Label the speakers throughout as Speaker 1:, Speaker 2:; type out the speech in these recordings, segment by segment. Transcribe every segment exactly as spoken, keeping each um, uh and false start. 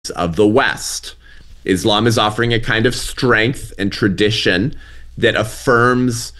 Speaker 1: of the West. Islam is offering a kind of strength and tradition that affirms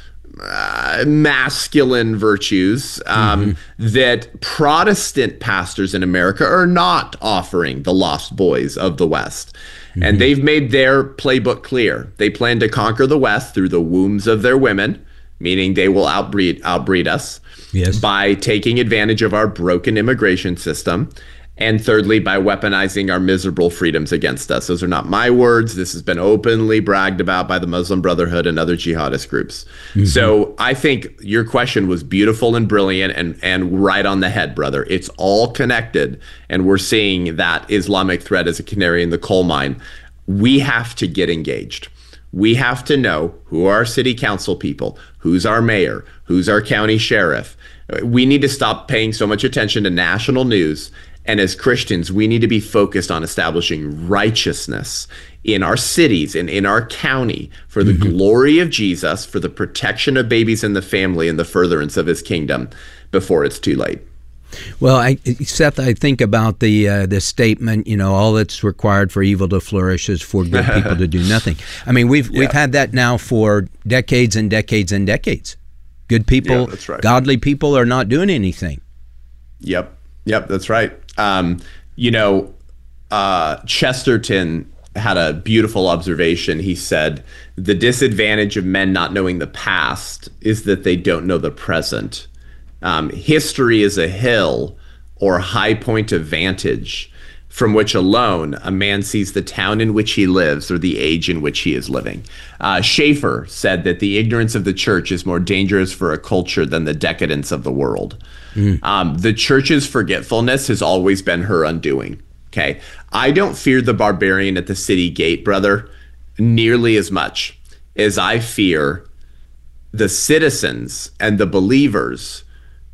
Speaker 1: uh, masculine virtues um, mm-hmm. that Protestant pastors in America are not offering the lost boys of the West. Mm-hmm. And they've made their playbook clear. They plan to conquer the West through the wombs of their women, meaning they will outbreed, outbreed us, yes. by taking advantage of our broken immigration system. And thirdly, by weaponizing our miserable freedoms against us. Those are not my words. This has been openly bragged about by the Muslim Brotherhood and other jihadist groups. Mm-hmm. So I think your question was beautiful and brilliant and, and right on the head, brother. It's all connected. And we're seeing that Islamic threat as a canary in the coal mine. We have to get engaged. We have to know who are our city council people, who's our mayor, who's our county sheriff. We need to stop paying so much attention to national news. And as Christians, we need to be focused on establishing righteousness in our cities and in our county for the mm-hmm. glory of Jesus, for the protection of babies and the family and the furtherance of his kingdom before it's too late.
Speaker 2: Well, I, Seth, I think about the uh, the statement, you know, all that's required for evil to flourish is for good people to do nothing. I mean, we've yeah. we've had that now for decades and decades and decades. Good people, yeah, that's right. godly people are not doing anything.
Speaker 1: Yep. Yep, that's right. Um, you know, uh, Chesterton had a beautiful observation. He said, the disadvantage of men not knowing the past is that they don't know the present. Um, history is a hill or high point of vantage from which alone a man sees the town in which he lives or the age in which he is living. Uh, Schaeffer said that the ignorance of the church is more dangerous for a culture than the decadence of the world. Mm. Um, the church's forgetfulness has always been her undoing. Okay, I don't fear the barbarian at the city gate, brother, nearly as much as I fear the citizens and the believers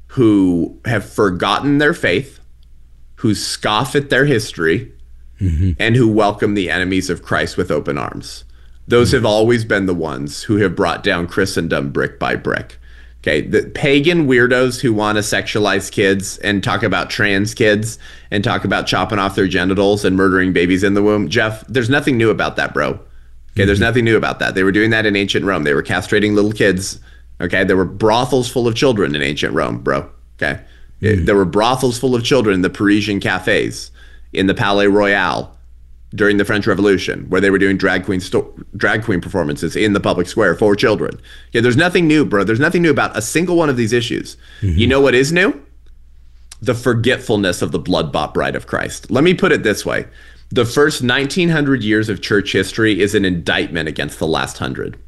Speaker 1: who have forgotten their faith, who scoff at their history, mm-hmm. and who welcome the enemies of Christ with open arms. Those mm-hmm. have always been the ones who have brought down Christendom brick by brick. Okay, the pagan weirdos who want to sexualize kids and talk about trans kids and talk about chopping off their genitals and murdering babies in the womb. Jeff, there's nothing new about that, bro. Okay, mm-hmm. there's nothing new about that. They were doing that in ancient Rome. They were castrating little kids. Okay, there were brothels full of children in ancient Rome, bro. Okay, mm-hmm. there were brothels full of children in the Parisian cafes, in the Palais Royal during the French Revolution, where they were doing drag queen sto- drag queen performances in the public square for children. Yeah, there's nothing new, bro. There's nothing new about a single one of these issues. Mm-hmm. You know what is new? The forgetfulness of the blood-bought bride of Christ. Let me put it this way. The first nineteen hundred years of church history is an indictment against the last hundred.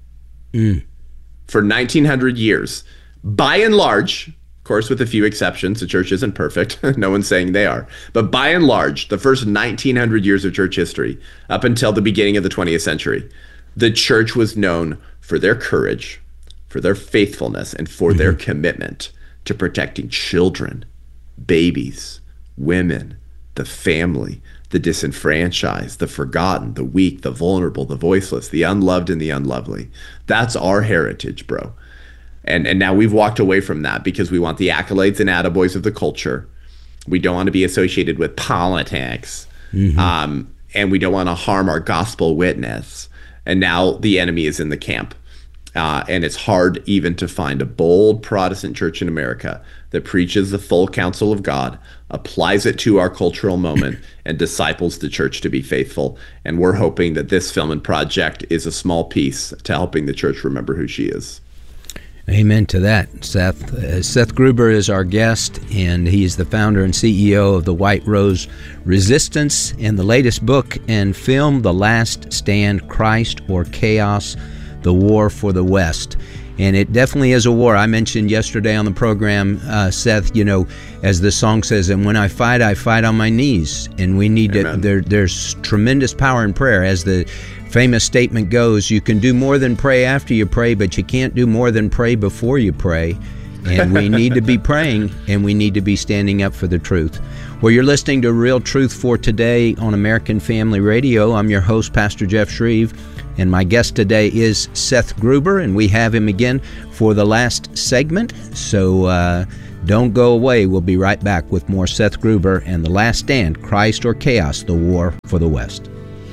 Speaker 1: Mm. For nineteen hundred years, by and large, of course, with a few exceptions, the church isn't perfect. No one's saying they are. But by and large, the first nineteen hundred years of church history, up until the beginning of the twentieth century, the church was known for their courage, for their faithfulness, and for mm-hmm. their commitment to protecting children, babies, women, the family, the disenfranchised, the forgotten, the weak, the vulnerable, the voiceless, the unloved, and the unlovely. That's our heritage, bro. And and now we've walked away from that because we want the accolades and attaboys of the culture. We don't want to be associated with politics. Mm-hmm. Um, and we don't want to harm our gospel witness. And now the enemy is in the camp. Uh, and it's hard even to find a bold Protestant church in America that preaches the full counsel of God, applies it to our cultural moment, and disciples the church to be faithful. And we're hoping that this film and project is a small piece to helping the church remember who she is.
Speaker 2: Amen to that, Seth. Uh, Seth Gruber is our guest, and he is the founder and C E O of the White Rose Resistance, and the latest book and film, The Last Stand, Christ or Chaos, The War for the West. And it definitely is a war. I mentioned yesterday on the program, uh, Seth, you know, as the song says, and when I fight, I fight on my knees. And we need Amen. to, there, there's tremendous power in prayer. As the famous statement goes, you can do more than pray after you pray, but you can't do more than pray before you pray. And we need to be praying, and we need to be standing up for the truth. Well, you're listening to Real Truth for Today on American Family Radio. I'm your host, Pastor Jeff Shreve. And my guest today is Seth Gruber, and we have him again for the last segment. So uh, don't go away. We'll be right back with more Seth Gruber and The Last Stand, Christ or Chaos, the War for the West.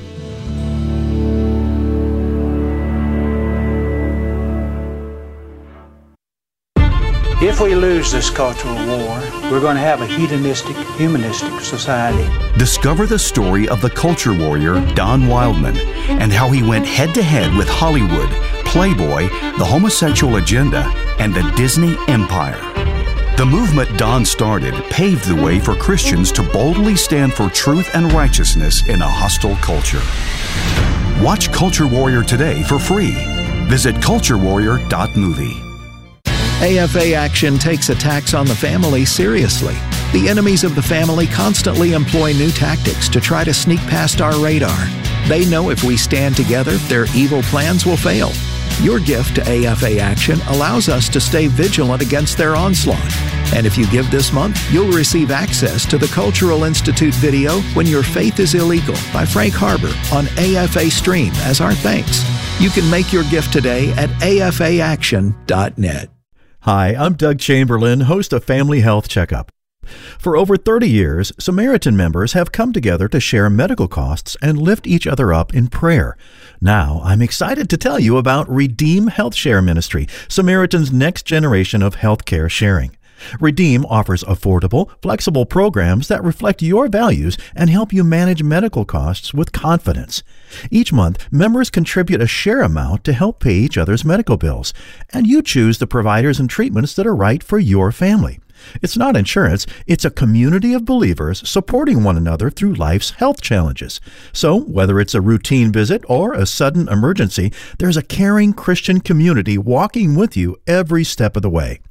Speaker 3: If we lose this cultural war, we're going to have a hedonistic, humanistic society.
Speaker 4: Discover the story of the culture warrior Don Wildman and how he went head-to-head with Hollywood, Playboy, the homosexual agenda, and the Disney empire. The movement Don started paved the way for Christians to boldly stand for truth and righteousness in a hostile culture. Watch Culture Warrior today for free. Visit culture warrior dot movie.
Speaker 5: A F A Action takes attacks on the family seriously. The enemies of the family constantly employ new tactics to try to sneak past our radar. They know if we stand together, their evil plans will fail. Your gift to A F A Action allows us to stay vigilant against their onslaught. And if you give this month, you'll receive access to the Cultural Institute video When Your Faith is Illegal by Frank Harbor on A F A Stream as our thanks. You can make your gift today at A F A action dot net.
Speaker 6: Hi, I'm Doug Chamberlain, host of Family Health Checkup. For over thirty years, Samaritan members have come together to share medical costs and lift each other up in prayer. Now, I'm excited to tell you about Redeem Health Share Ministry, Samaritan's next generation of healthcare sharing. Redeem offers affordable, flexible programs that reflect your values and help you manage medical costs with confidence. Each month, members contribute a share amount to help pay each other's medical bills, and you choose the providers and treatments that are right for your family. It's not insurance, it's a community of believers supporting one another through life's health challenges. So, whether it's a routine visit or a sudden emergency, there's a caring Christian community walking with you every step of the way.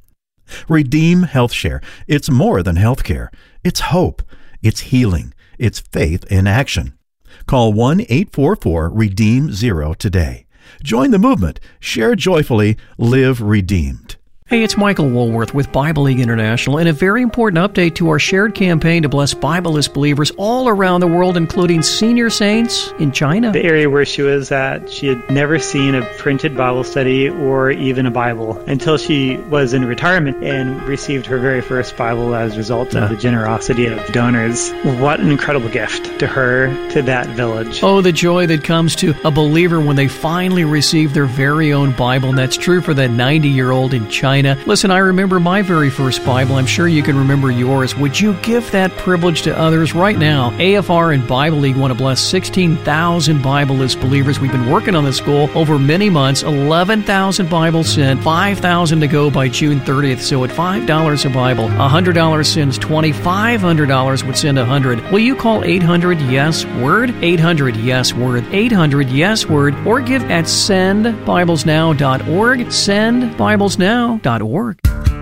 Speaker 6: Redeem Health Share. It's more than healthcare. It's hope. It's healing. It's faith in action. Call one eight four four REDEEM zero today. Join the movement. Share joyfully. Live redeemed.
Speaker 7: Hey, it's Michael Woolworth with Bible League International, and a very important update to our shared campaign to bless Bibleless believers all around the world, including senior saints in China.
Speaker 8: The area where she was at, she had never seen a printed Bible study or even a Bible until she was in retirement and received her very first Bible as a result of the generosity of donors. What an incredible gift to her, to that village.
Speaker 7: Oh, the joy that comes to a believer when they finally receive their very own Bible, and that's true for that ninety-year-old in China. Listen, I remember my very first Bible. I'm sure you can remember yours. Would you give that privilege to others right now? A F R and Bible League want to bless sixteen thousand Bibleless believers. We've been working on this goal over many months. eleven thousand Bibles sent, five thousand to go by June thirtieth. So at five dollars a Bible, one hundred dollars sends twenty, five hundred dollars would send one hundred. Will you call eight hundred yes word? eight hundred yes word. eight hundred yes word. Or give at send bibles now dot org. send bibles now dot org.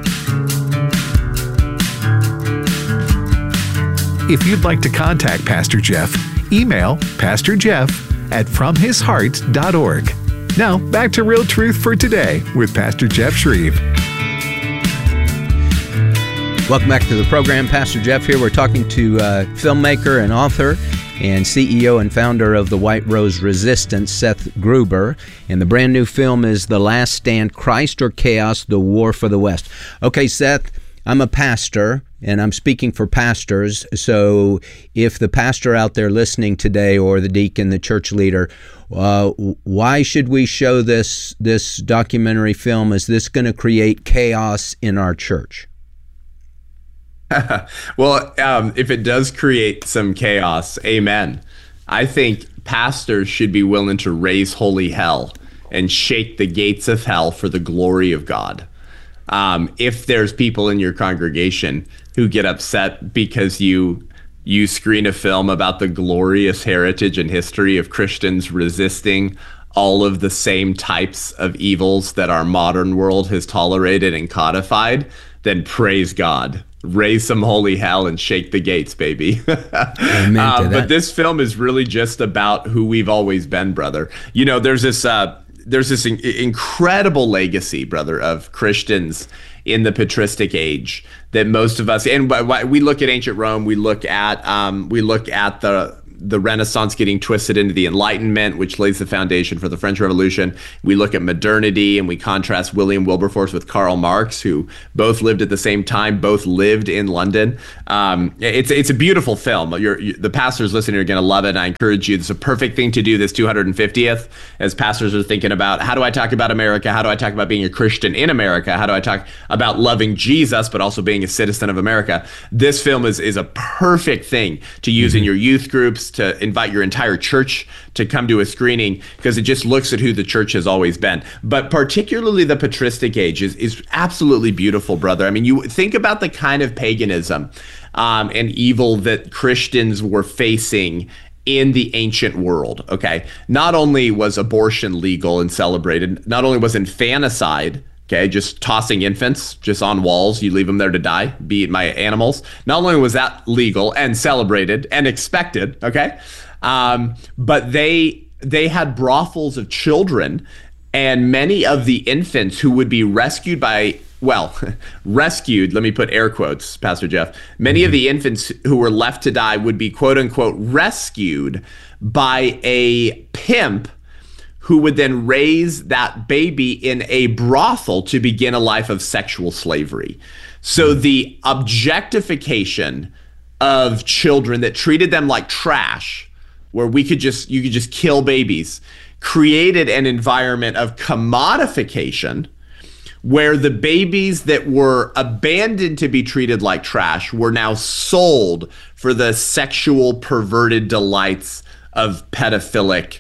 Speaker 9: If you'd like to contact Pastor Jeff, email pastor jeff at from his heart dot org. Now, back to Real Truth for Today with Pastor Jeff Shreve.
Speaker 2: Welcome back to the program. Pastor Jeff here. We're talking to uh, filmmaker and author and C E O and founder of the White Rose Resistance, Seth Gruber. And the brand new film is The Last Stand, Christ or Chaos, the War for the West. Okay, Seth, I'm a pastor, and I'm speaking for pastors. So if the pastor out there listening today, or the deacon, the church leader, uh, why should we show this, this documentary film? Is this going to create chaos in our church?
Speaker 1: Well, um, if it does create some chaos, amen. I think pastors should be willing to raise holy hell and shake the gates of hell for the glory of God. Um, if there's people in your congregation who get upset because you you screen a film about the glorious heritage and history of Christians resisting all of the same types of evils that our modern world has tolerated and codified, then praise God. Raise some holy hell and shake the gates, baby.
Speaker 2: Amen
Speaker 1: uh,
Speaker 2: to that.
Speaker 1: But this film is really just about who we've always been, brother. You know, there's this uh, there's this in- incredible legacy, brother, of Christians in the patristic age that most of us, and we look at ancient Rome, we look at um, we look at the the Renaissance getting twisted into the Enlightenment, which lays the foundation for the French Revolution. We look at modernity and we contrast William Wilberforce with Karl Marx, who both lived at the same time, both lived in London. Um, it's it's a beautiful film. You're, you, the pastors listening are going to love it. And I encourage you. It's a perfect thing to do this two hundred fiftieth as pastors are thinking about, how do I talk about America? How do I talk about being a Christian in America? How do I talk about loving Jesus, but also being a citizen of America? This film is, is a perfect thing to use mm-hmm. in your youth groups, to invite your entire church to come to a screening, because it just looks at who the church has always been. But particularly the patristic age is, is absolutely beautiful, brother. I mean, you think about the kind of paganism um, and evil that Christians were facing in the ancient world, okay? Not only was abortion legal and celebrated, not only was infanticide, okay, just tossing infants just on walls, you leave them there to die, be it my animals. Not only was that legal and celebrated and expected, okay, um, but they they had brothels of children, and many of the infants who would be rescued by, well, rescued, let me put air quotes, Pastor Jeff, many mm-hmm. of the infants who were left to die would be quote unquote rescued by a pimp who would then raise that baby in a brothel to begin a life of sexual slavery. So the objectification of children that treated them like trash, where we could just, you could just kill babies, created an environment of commodification where the babies that were abandoned to be treated like trash were now sold for the sexual perverted delights of pedophilic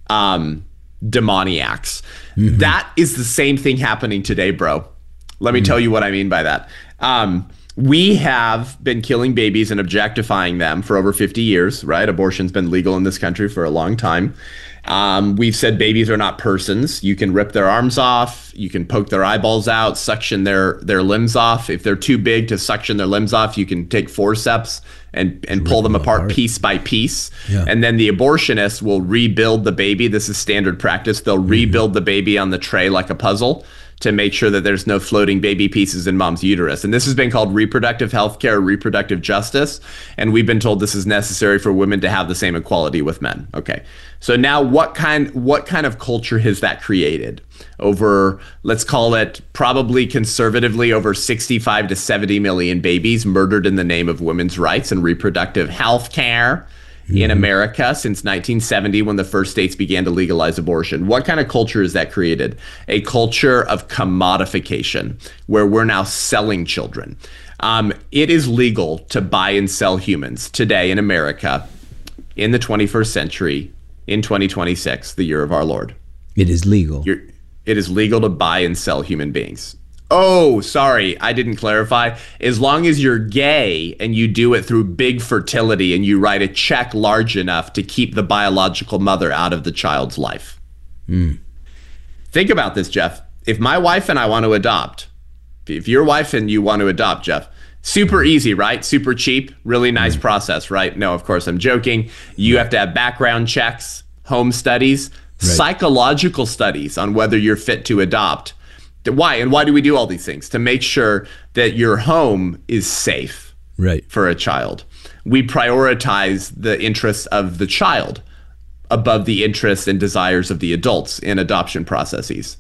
Speaker 1: um, demoniacs. Mm-hmm. That is the same thing happening today, bro. Let me mm-hmm. tell you what I mean by that. Um, we have been killing babies and objectifying them for over fifty years, right? Abortion's been legal in this country for a long time. Um, we've said babies are not persons. You can rip their arms off. You can poke their eyeballs out, suction their, their limbs off. If they're too big to suction their limbs off, you can take forceps and, and pull them apart, apart piece by piece. Yeah. And then the abortionist will rebuild the baby. This is standard practice. They'll mm-hmm. rebuild the baby on the tray like a puzzle to make sure that there's no floating baby pieces in mom's uterus. And this has been called reproductive health care, reproductive justice. And we've been told this is necessary for women to have the same equality with men. Okay. So now what kind what kind of culture has that created? Over, let's call it probably conservatively over sixty-five to seventy million babies murdered in the name of women's rights and reproductive health care mm-hmm. in America since nineteen seventy, when the first states began to legalize abortion. What kind of culture has that created? A culture of commodification, where we're now selling children. Um, it is legal to buy and sell humans today in America in the twenty-first century, in twenty twenty-six, the year of our Lord.
Speaker 2: It is legal.
Speaker 1: You're, it is legal to buy and sell human beings. Oh, sorry, I didn't clarify. As long as you're gay and you do it through big fertility and you write a check large enough to keep the biological mother out of the child's life. Mm. Think about this, Jeff. If my wife and I want to adopt, if your wife and you want to adopt, Jeff, super easy, right? Super cheap, really nice mm. process, right? No, of course, I'm joking. You have to have background checks, home studies, right. psychological studies on whether you're fit to adopt. Why? And why do we do all these things? To make sure that your home is safe
Speaker 2: right.
Speaker 1: for a child. We prioritize the interests of the child above the interests and desires of the adults in adoption processes.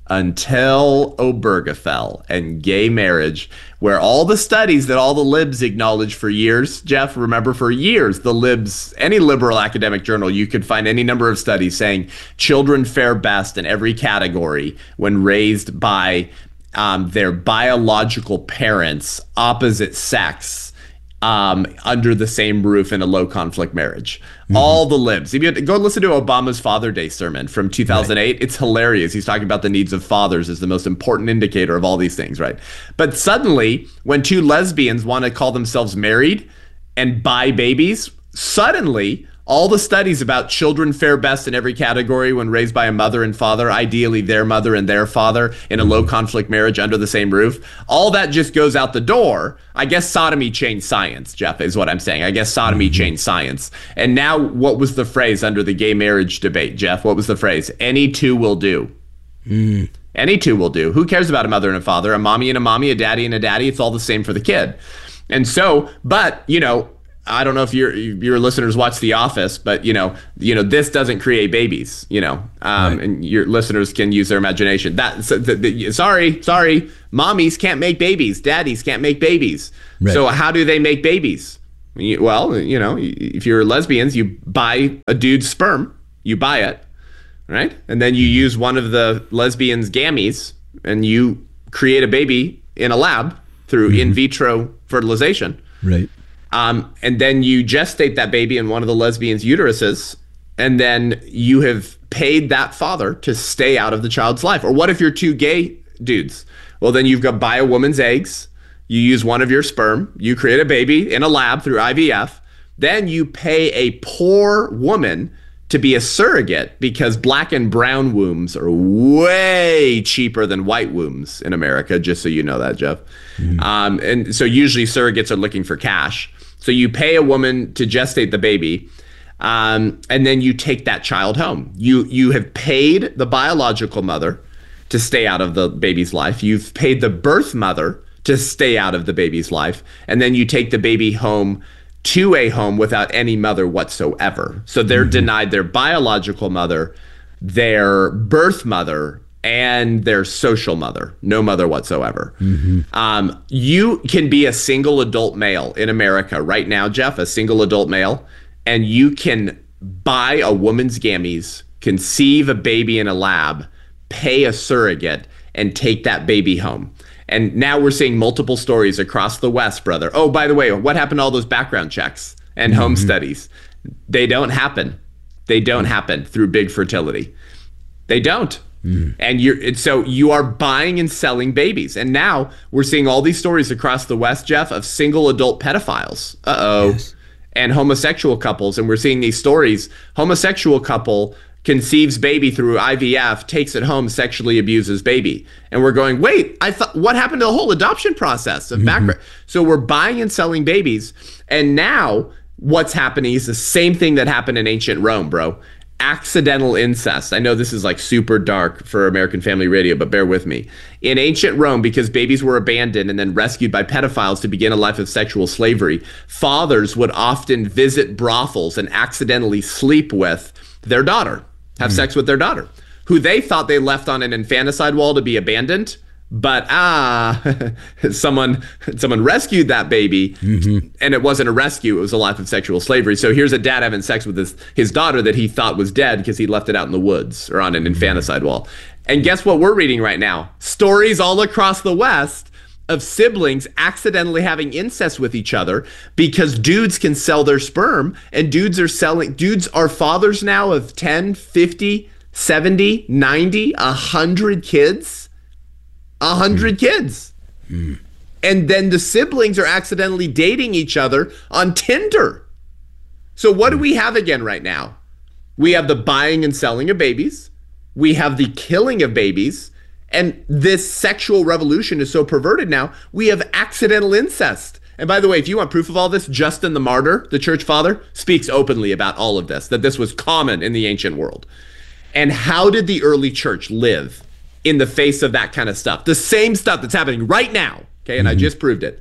Speaker 1: Until Obergefell and gay marriage, where all the studies that all the libs acknowledged for years, Jeff, remember for years, the libs, any liberal academic journal, you could find any number of studies saying children fare best in every category when raised by um, their biological parents, opposite sex, Um, under the same roof in a low conflict marriage. Mm-hmm. All the libs. If you go listen to Obama's Father Day sermon from two thousand eight, right. It's hilarious. He's talking about the needs of fathers as the most important indicator of all these things, right? But suddenly, when two lesbians want to call themselves married and buy babies, suddenly all the studies about children fare best in every category when raised by a mother and father, ideally their mother and their father in a low conflict marriage under the same roof, all that just goes out the door. I guess sodomy changed science, Jeff, is what I'm saying. I guess sodomy mm-hmm. changed science. And now what was the phrase under the gay marriage debate, Jeff? What was the phrase? Any two will do. Mm. Any two will do. Who cares about a mother and a father? A mommy and a mommy, a daddy and a daddy. It's all the same for the kid. And so, but, you know, I don't know if your your listeners watch The Office, but you know, you know, this doesn't create babies, you know, um, right. and your listeners can use their imagination. That so the, the, sorry, sorry, mommies can't make babies, daddies can't make babies. Right. So how do they make babies? Well, you know, if you're lesbians, you buy a dude's sperm, you buy it, right, and then you use one of the lesbian's gametes, and you create a baby in a lab through mm-hmm. in vitro fertilization.
Speaker 2: Right.
Speaker 1: Um, and then you gestate that baby in one of the lesbian's uteruses, and then you have paid that father to stay out of the child's life. Or what if you're two gay dudes? Well, then you've got to buy a woman's eggs, you use one of your sperm, you create a baby in a lab through I V F, then you pay a poor woman to be a surrogate because black and brown wombs are way cheaper than white wombs in America, just so you know that, Jeff. Mm-hmm. Um, and so usually surrogates are looking for cash. So you pay a woman to gestate the baby, um, and then you take that child home. You you have paid the biological mother to stay out of the baby's life. You've paid the birth mother to stay out of the baby's life, and then you take the baby home to a home without any mother whatsoever. So they're mm-hmm. denied their biological mother, their birth mother, and their social mother, no mother whatsoever. Mm-hmm. Um, you can be a single adult male in America right now, Jeff, a single adult male, and you can buy a woman's gametes, conceive a baby in a lab, pay a surrogate, and take that baby home. And now we're seeing multiple stories across the West, brother. Oh, by the way, what happened to all those background checks and mm-hmm. home studies? They don't happen. They don't happen through big fertility. They don't. Mm. And you're and so you are buying and selling babies. And now we're seeing all these stories across the West, Jeff, of single adult pedophiles. Uh-oh. Yes. And homosexual couples. And we're seeing these stories. Homosexual couple conceives baby through I V F, takes it home, sexually abuses baby. And we're going, wait, I thought, what happened to the whole adoption process of mm-hmm. background? So we're buying and selling babies. And now what's happening is the same thing that happened in ancient Rome, bro. Accidental incest. I know this is like super dark for American Family Radio, but bear with me. In ancient Rome, because babies were abandoned and then rescued by pedophiles to begin a life of sexual slavery, fathers would often visit brothels and accidentally sleep with their daughter, have mm. sex with their daughter, who they thought they left on an infanticide wall to be abandoned. But ah, someone someone rescued that baby, mm-hmm. and it wasn't a rescue, it was a life of sexual slavery. So here's a dad having sex with his, his daughter that he thought was dead because he left it out in the woods or on an infanticide wall. And guess what we're reading right now? Stories all across the West of siblings accidentally having incest with each other because dudes can sell their sperm, and dudes are selling, dudes are fathers now of ten, fifty, seventy, ninety, one hundred kids. A hundred mm. kids. Mm. And then the siblings are accidentally dating each other on Tinder. So what mm. do we have again right now? We have the buying and selling of babies. We have the killing of babies. And this sexual revolution is so perverted now. We have accidental incest. And by the way, if you want proof of all this, Justin the Martyr, the church father, speaks openly about all of this, that this was common in the ancient world. And how did the early church live in the face of that kind of stuff? The same stuff that's happening right now. Okay, and mm-hmm. I just proved it.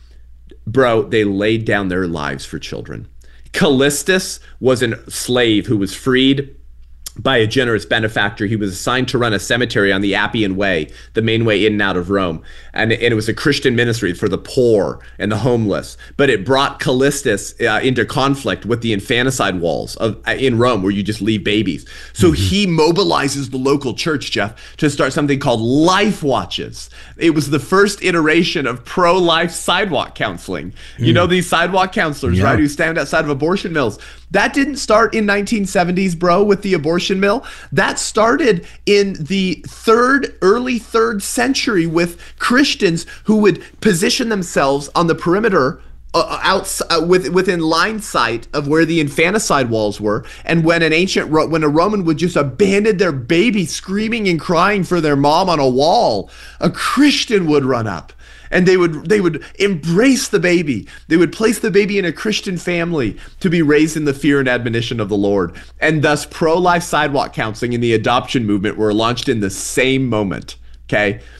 Speaker 1: Bro, they laid down their lives for children. Callistus was a slave who was freed by a generous benefactor. He was assigned to run a cemetery on the Appian Way, the main way in and out of Rome. And, and it was a Christian ministry for the poor and the homeless. But it brought Callistus uh, into conflict with the infanticide walls of uh, in Rome, where you just leave babies. So mm-hmm. he mobilizes the local church, Jeff, to start something called Life Watches. It was the first iteration of pro-life sidewalk counseling. Mm. You know, these sidewalk counselors, yeah. right, who stand outside of abortion mills. That didn't start in nineteen seventies, bro, with the abortion mill. That started in the third, early third century with Christians who would position themselves on the perimeter uh, out, uh, with, within line sight of where the infanticide walls were. And when an ancient, when a Roman would just abandon their baby screaming and crying for their mom on a wall, a Christian would run up. And they would they would embrace the baby. They would place the baby in a Christian family to be raised in the fear and admonition of the Lord. And thus pro-life sidewalk counseling and the adoption movement were launched in the same moment, okay?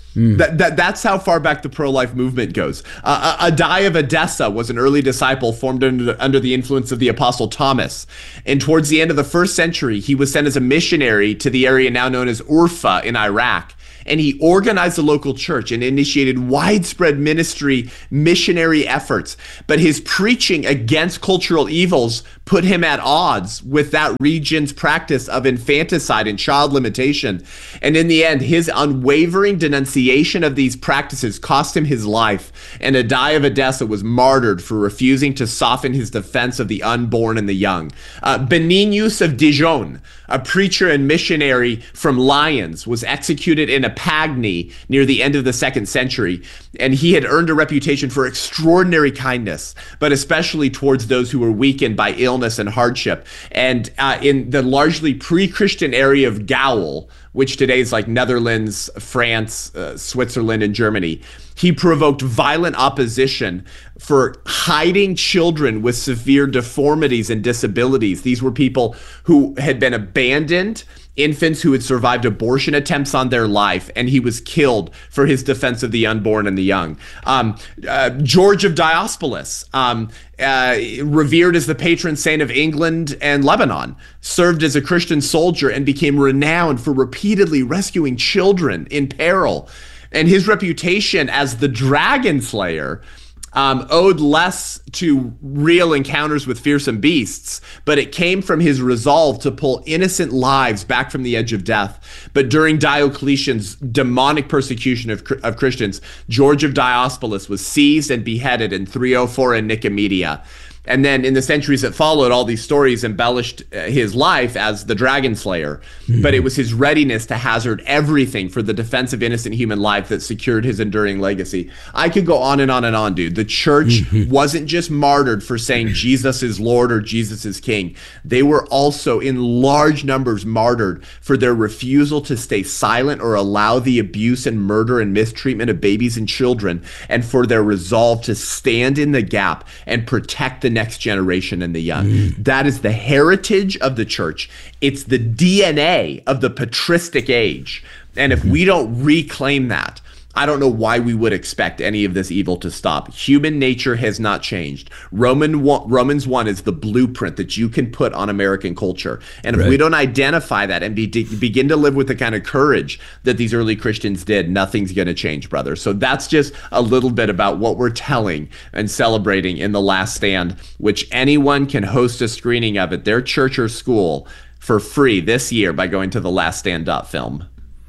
Speaker 1: Mm. That, that that's how far back the pro-life movement goes. Uh, Adai of Edessa was an early disciple formed under, under the influence of the Apostle Thomas. And towards the end of the first century, he was sent as a missionary to the area now known as Urfa in Iraq. And he organized the local church and initiated widespread ministry, missionary efforts. But his preaching against cultural evils put him at odds with that region's practice of infanticide and child limitation. And in the end, his unwavering denunciation of these practices cost him his life. And Adai of Edessa was martyred for refusing to soften his defense of the unborn and the young. Uh, Beninius of Dijon, a preacher and missionary from Lyons, was executed in a Pagny near the end of the second century, and he had earned a reputation for extraordinary kindness, but especially towards those who were weakened by illness and hardship. And uh, in the largely pre-Christian area of Gaul, which today is like Netherlands, France, uh, Switzerland, and Germany, he provoked violent opposition for hiding children with severe deformities and disabilities. These were people who had been abandoned, infants who had survived abortion attempts on their life, and he was killed for his defense of the unborn and the young. Um, uh, George of Diospolis, um, uh, revered as the patron saint of England and Lebanon, served as a Christian soldier and became renowned for repeatedly rescuing children in peril. And his reputation as the dragon slayer Um, owed less to real encounters with fearsome beasts, but it came from his resolve to pull innocent lives back from the edge of death. But during Diocletian's demonic persecution of, of Christians, George of Diospolis was seized and beheaded in three oh four in Nicomedia. And then in the centuries that followed, all these stories embellished his life as the dragon slayer. Mm-hmm. But it was his readiness to hazard everything for the defense of innocent human life that secured his enduring legacy. I could go on and on and on, dude. The church mm-hmm. wasn't just martyred for saying Jesus is Lord or Jesus is King. They were also in large numbers martyred for their refusal to stay silent or allow the abuse and murder and mistreatment of babies and children, and for their resolve to stand in the gap and protect the next generation and the young. Mm. That is the heritage of the church. It's the D N A of the patristic age. And if we don't reclaim that, I don't know why we would expect any of this evil to stop. Human nature has not changed. Roman one, Romans one is the blueprint that you can put on American culture. And if right. we don't identify that and be, begin to live with the kind of courage that these early Christians did, nothing's going to change, brother. So that's just a little bit about what we're telling and celebrating in The Last Stand, which anyone can host a screening of at their church or school for free this year by going to the last stand dot film.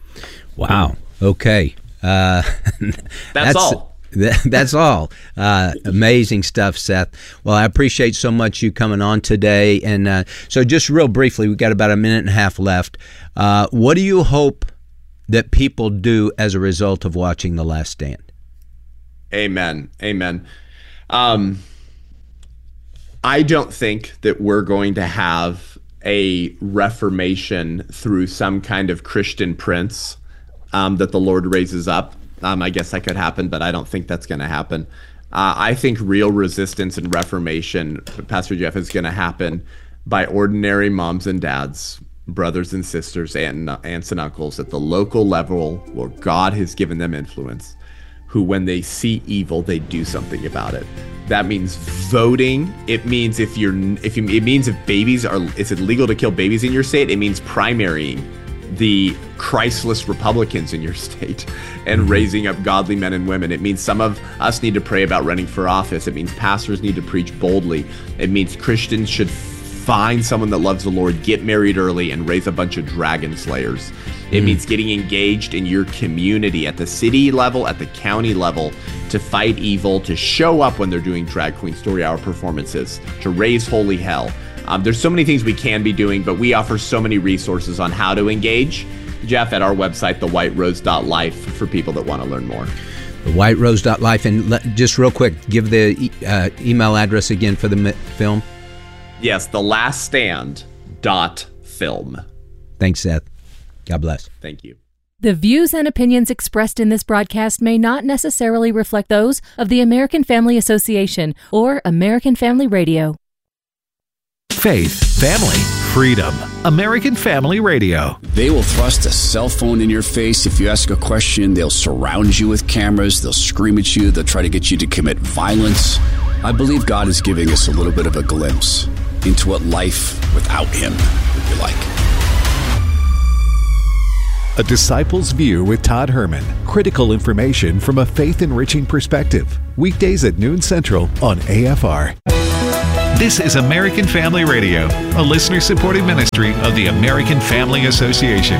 Speaker 2: Wow. Okay. Uh,
Speaker 1: that's, that's all.
Speaker 2: That, that's all. Uh, amazing stuff, Seth. Well, I appreciate so much you coming on today. And uh, so just real briefly, we've got about a minute and a half left. Uh, what do you hope that people do as a result of watching The Last Stand?
Speaker 1: Amen. Amen. Um, I don't think that we're going to have a reformation through some kind of Christian prince Um, that the Lord raises up. Um, I guess that could happen, but I don't think that's going to happen. Uh, I think real resistance and reformation, Pastor Jeff, is going to happen by ordinary moms and dads, brothers and sisters, and aunts and uncles at the local level where God has given them influence, who when they see evil, they do something about it. That means voting. It means if you're, if you, it means if babies are, it's illegal to kill babies in your state. It means primarying the Christless Republicans in your state and raising up godly men and women. It means some of us need to pray about running for office. It means pastors need to preach boldly. It means Christians should find someone that loves the Lord, get married early, and raise a bunch of dragon slayers. It mm. means getting engaged in your community at the city level, at the county level, to fight evil, to show up when they're doing drag queen story hour performances, to raise holy hell. Um, there's so many things we can be doing, but we offer so many resources on how to engage, Jeff, at our website, the white rose dot life, for people that want to learn more.
Speaker 2: the white rose dot life. And let, just real quick, give the uh, email address again for the mi- film.
Speaker 1: Yes, the last stand dot film.
Speaker 2: Thanks, Seth. God bless.
Speaker 1: Thank you.
Speaker 10: The views and opinions expressed in this broadcast may not necessarily reflect those of the American Family Association or American Family Radio.
Speaker 9: Faith, family, freedom. American Family Radio.
Speaker 11: They will thrust a cell phone in your face if you ask a question. They'll surround you with cameras. They'll scream at you. They'll try to get you to commit violence. I believe God is giving us a little bit of a glimpse into what life without Him would be like.
Speaker 9: A Disciple's View with Todd Herman. Critical information from a faith-enriching perspective. Weekdays at noon Central on A F R. This is American Family Radio, a listener-supported ministry of the American Family Association.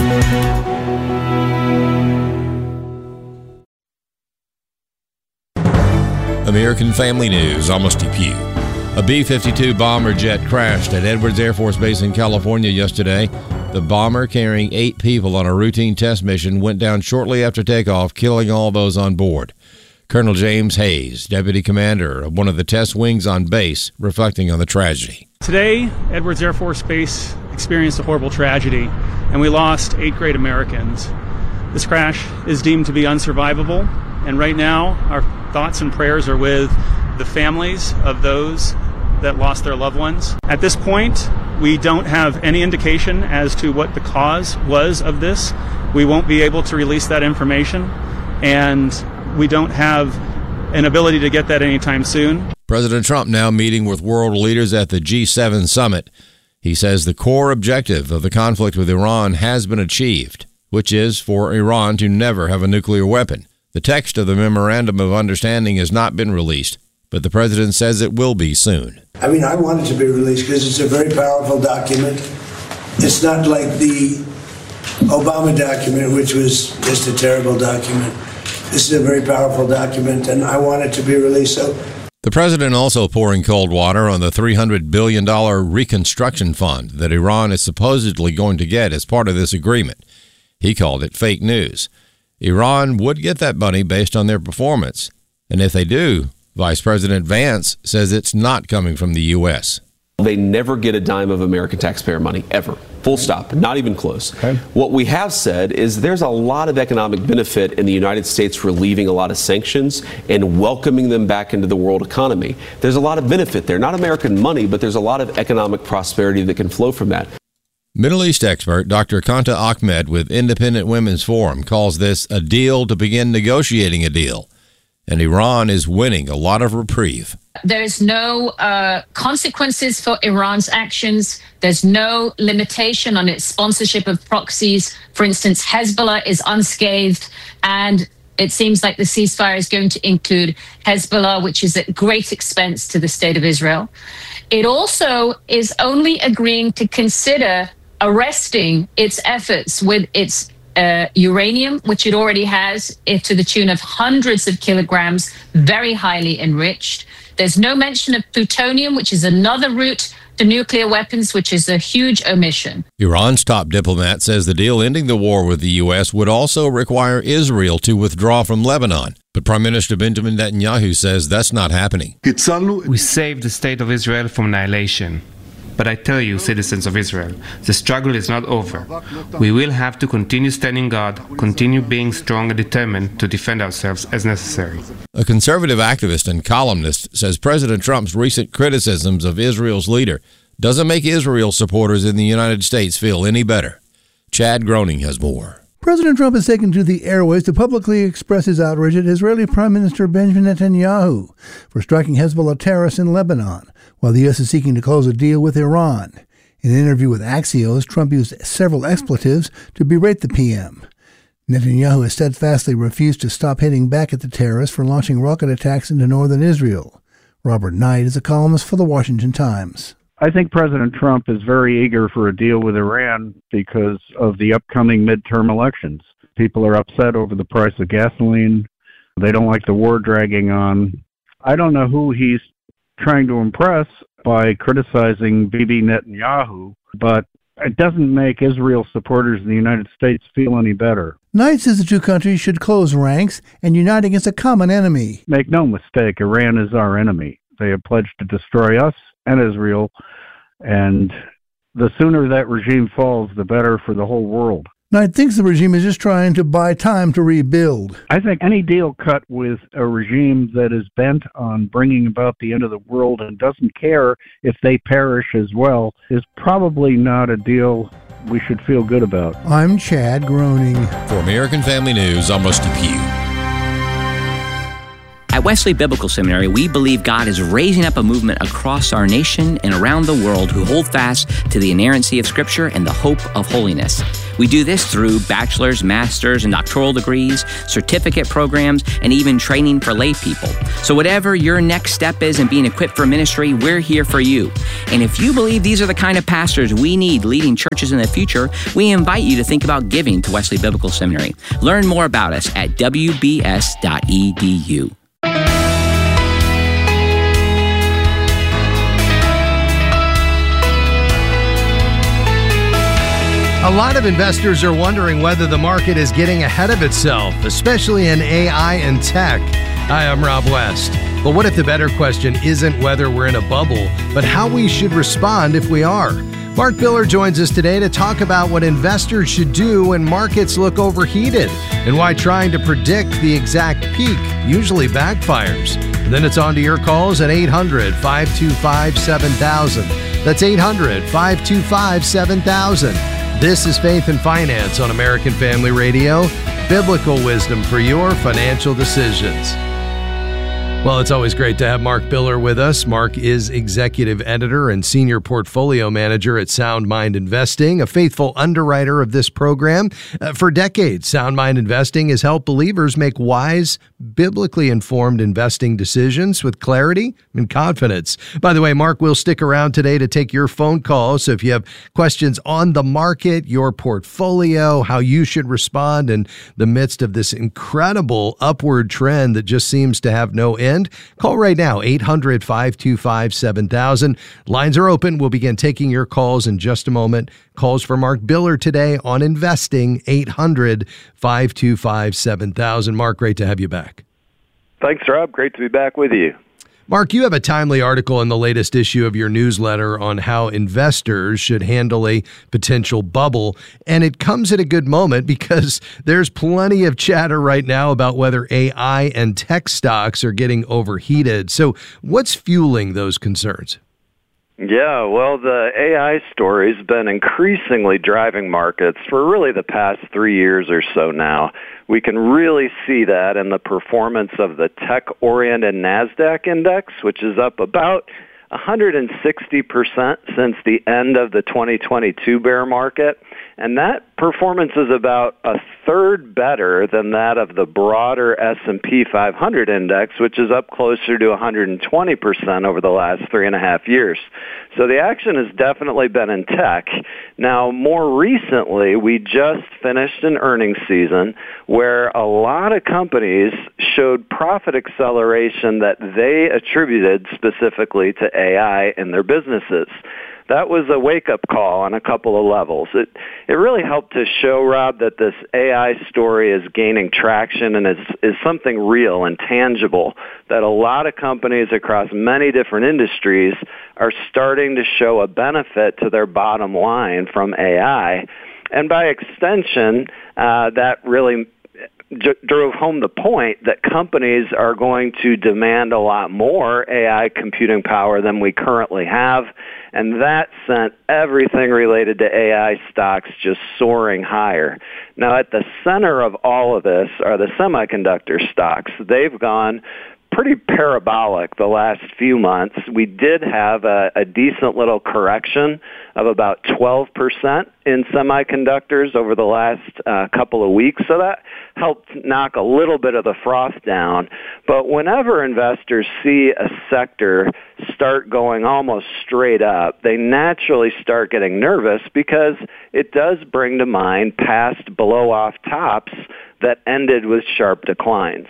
Speaker 12: American Family News, Almost Depew. A B fifty-two bomber jet crashed at Edwards Air Force Base in California yesterday. The bomber, carrying eight people on a routine test mission, went down shortly after takeoff, killing all those on board. Colonel James Hayes, deputy commander of one of the test wings on base, reflecting on the tragedy.
Speaker 13: Today, Edwards Air Force Base experienced a horrible tragedy, and we lost eight great Americans. This crash is deemed to be unsurvivable, and right now our thoughts and prayers are with the families of those that lost their loved ones. At this point, we don't have any indication as to what the cause was of this. We won't be able to release that information, and we don't have an ability to get that anytime soon.
Speaker 12: President Trump now meeting with world leaders at the G seven summit. He says the core objective of the conflict with Iran has been achieved, which is for Iran to never have a nuclear weapon. The text of the Memorandum of Understanding has not been released, but the president says it will be soon.
Speaker 14: I mean, I want it to be released because it's a very powerful document. It's not like the Obama document, which was just a terrible document. This is a very powerful document, and I want it to be released. So,
Speaker 12: the president also pouring cold water on the three hundred billion dollars reconstruction fund that Iran is supposedly going to get as part of this agreement. He called it fake news. Iran would get that money based on their performance, and if they do, Vice President Vance says it's not coming from the U S.
Speaker 15: They never get a dime of American taxpayer money, ever. Full stop. Not even close. Okay. What we have said is there's a lot of economic benefit in the United States relieving a lot of sanctions and welcoming them back into the world economy. There's a lot of benefit there. Not American money, but there's a lot of economic prosperity that can flow from that.
Speaker 12: Middle East expert Doctor Kanta Ahmed with Independent Women's Forum calls this a deal to begin negotiating a deal. And Iran is winning a lot of reprieve.
Speaker 16: There's no uh, consequences for Iran's actions. There's no limitation on its sponsorship of proxies. For instance, Hezbollah is unscathed, and it seems like the ceasefire is going to include Hezbollah, which is at great expense to the state of Israel. It also is only agreeing to consider arresting its efforts with its Uh, uranium, which it already has, it to the tune of hundreds of kilograms, very highly enriched. There's no mention of plutonium, which is another route to nuclear weapons, which is a huge omission.
Speaker 12: Iran's top diplomat says the deal ending the war with the U S would also require Israel to withdraw from Lebanon. But Prime Minister Benjamin Netanyahu says that's not happening.
Speaker 17: We saved the state of Israel from annihilation. But I tell you, citizens of Israel, the struggle is not over. We will have to continue standing guard, continue being strong and determined to defend ourselves as necessary.
Speaker 12: A conservative activist and columnist says President Trump's recent criticisms of Israel's leader doesn't make Israel supporters in the United States feel any better. Chad Groening has more.
Speaker 18: President Trump has taken to the airways to publicly express his outrage at Israeli Prime Minister Benjamin Netanyahu for striking Hezbollah terrorists in Lebanon, while the U S is seeking to close a deal with Iran. In an interview with Axios, Trump used several expletives to berate the P M. Netanyahu has steadfastly refused to stop hitting back at the terrorists for launching rocket attacks into northern Israel. Robert Knight is a columnist for The Washington Times.
Speaker 19: I think President Trump is very eager for a deal with Iran because of the upcoming midterm elections. People are upset over the price of gasoline. They don't like the war dragging on. I don't know who he's trying to impress by criticizing Bibi Netanyahu, but it doesn't make Israel supporters in the United States feel any better.
Speaker 18: Knight says the two countries should close ranks and unite against a common enemy.
Speaker 19: Make no mistake, Iran is our enemy. They have pledged to destroy us and Israel, and the sooner that regime falls, the better for the whole world.
Speaker 18: Knight thinks the regime is just trying to buy time to rebuild.
Speaker 19: I think any deal cut with a regime that is bent on bringing about the end of the world and doesn't care if they perish as well is probably not a deal we should feel good about.
Speaker 18: I'm Chad Groening.
Speaker 12: For American Family News, I'm Rusty Pugh.
Speaker 20: At Wesley Biblical Seminary, we believe God is raising up a movement across our nation and around the world who hold fast to the inerrancy of Scripture and the hope of holiness. We do this through bachelor's, master's, and doctoral degrees, certificate programs, and even training for lay people. So whatever your next step is in being equipped for ministry, we're here for you. And if you believe these are the kind of pastors we need leading churches in the future, we invite you to think about giving to Wesley Biblical Seminary. Learn more about us at w b s dot e d u.
Speaker 21: A lot of investors are wondering whether the market is getting ahead of itself, especially in A I and tech. Hi, I'm Rob West. But what if the better question isn't whether we're in a bubble, but how we should respond if we are? Mark Biller joins us today to talk about what investors should do when markets look overheated and why trying to predict the exact peak usually backfires. And then it's on to your calls at eight hundred, five two five, seven thousand. That's eight hundred, five two five, seven thousand. This is Faith and Finance on American Family Radio, biblical wisdom for your financial decisions. Well, it's always great to have Mark Biller with us. Mark is executive editor and senior portfolio manager at Sound Mind Investing, a faithful underwriter of this program. Uh, for decades, Sound Mind Investing has helped believers make wise, biblically informed investing decisions with clarity and confidence. By the way, Mark will stick around today to take your phone calls. So if you have questions on the market, your portfolio, how you should respond in the midst of this incredible upward trend that just seems to have no end, call right now, eight hundred, five two five, seven thousand. Lines are open. We'll begin taking your calls in just a moment. Calls for Mark Biller today on investing, eight hundred, five two five, seven thousand. Mark, great to have you back.
Speaker 22: Thanks, Rob. Great to be back with you.
Speaker 21: Mark, you have a timely article in the latest issue of your newsletter on how investors should handle a potential bubble, and it comes at a good moment because there's plenty of chatter right now about whether A I and tech stocks are getting overheated. So what's fueling those concerns?
Speaker 22: Yeah, well, the A I story's been increasingly driving markets for really the past three years or so now. We can really see that in the performance of the tech-oriented NASDAQ index, which is up about one hundred sixty percent since the end of the twenty twenty-two bear market. And that performance is about a third better than that of the broader S and P five hundred index, which is up closer to one hundred twenty percent over the last three and a half years. So the action has definitely been in tech. Now, more recently, we just finished an earnings season where a lot of companies showed profit acceleration that they attributed specifically to A I in their businesses. That was a wake-up call on a couple of levels. It it really helped to show, Rob, that this A I story is gaining traction and is, is something real and tangible, that a lot of companies across many different industries are starting to show a benefit to their bottom line from A I. And by extension, uh, that really j- drove home the point that companies are going to demand a lot more A I computing power than we currently have. And that sent everything related to A I stocks just soaring higher. Now, at the center of all of this are the semiconductor stocks. They've gone pretty parabolic the last few months. We did have a, a decent little correction of about twelve percent in semiconductors over the last uh, couple of weeks, so that helped knock a little bit of the froth down. But whenever investors see a sector start going almost straight up, they naturally start getting nervous because it does bring to mind past blow-off tops that ended with sharp declines.